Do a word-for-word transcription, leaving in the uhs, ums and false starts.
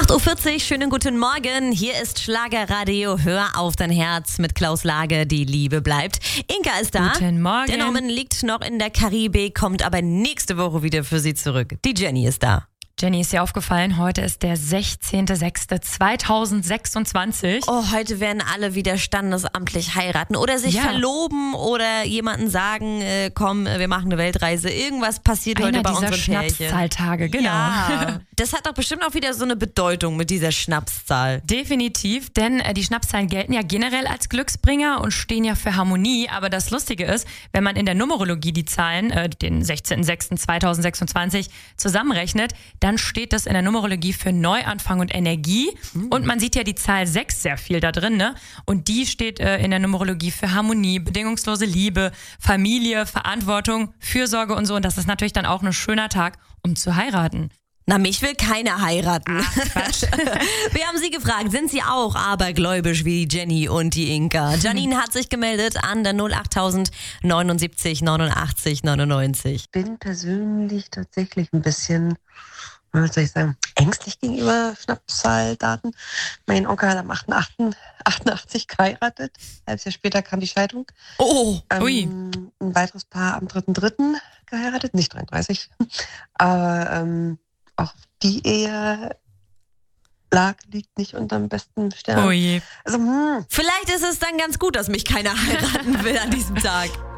acht Uhr vierzig, schönen guten Morgen. Hier ist Schlagerradio. Hör auf dein Herz mit Klaus Lage. Die Liebe bleibt. Inka ist da. Guten Morgen. Der Norman liegt noch in der Karibik, kommt aber nächste Woche wieder für sie zurück. Die Jenny ist da. Jenny, ist dir aufgefallen, heute ist der sechzehnter sechster zweitausendsechsundzwanzig. Oh, heute werden alle wieder standesamtlich heiraten oder sich Ja. verloben oder jemanden sagen, äh, komm, wir machen eine Weltreise. Irgendwas passiert Einer heute bei dieser unseren Pärchen. Schnapszahltage, genau. Ja. Das hat doch bestimmt auch wieder so eine Bedeutung mit dieser Schnapszahl. Definitiv, denn äh, die Schnapszahlen gelten ja generell als Glücksbringer und stehen ja für Harmonie. Aber das Lustige ist, wenn man in der Numerologie die Zahlen, äh, den sechzehnter sechster zweitausendsechsundzwanzig, zusammenrechnet, dann steht das in der Numerologie für Neuanfang und Energie. Mhm. Und man sieht ja die Zahl sechs sehr viel da drin, ne? Und die steht äh, in der Numerologie für Harmonie, bedingungslose Liebe, Familie, Verantwortung, Fürsorge und so. Und das ist natürlich dann auch ein schöner Tag, um zu heiraten. Na, mich will keiner heiraten. Ach, Quatsch. Wir haben sie gefragt, sind sie auch abergläubisch wie Jenny und die Inka? Janine hat sich gemeldet an der null achttausend neunundsiebzig neunundachtzig neunundneunzig. Ich bin persönlich tatsächlich ein bisschen, was soll ich sagen, ängstlich gegenüber Schnapszahldaten. Mein Onkel hat am achtundachtzig geheiratet. Ein halbes Jahr später kam die Scheidung. Oh, ui. Ähm, ein weiteres Paar am dritten dritten geheiratet, nicht dreiunddreißig. Aber ähm, auch die Ehe lag, liegt nicht unterm besten Stern. Oh je. Also, hm. vielleicht ist es dann ganz gut, dass mich keiner heiraten will an diesem Tag.